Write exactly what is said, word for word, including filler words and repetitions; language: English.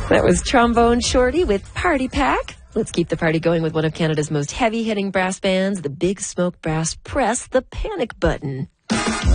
That was Trombone Shorty with Party Pack. Let's keep the party going with one of Canada's most heavy-hitting brass bands, the Big Smoke Brass. Press the panic button.